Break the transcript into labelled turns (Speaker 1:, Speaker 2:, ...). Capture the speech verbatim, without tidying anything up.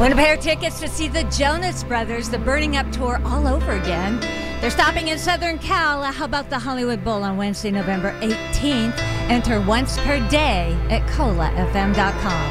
Speaker 1: Win a pair of tickets to see the Jonas Brothers, the Burning Up Tour, all over again. They're stopping in Southern Cal. How about the Hollywood Bowl on Wednesday, November eighteenth? Enter once per day at cola f m dot com.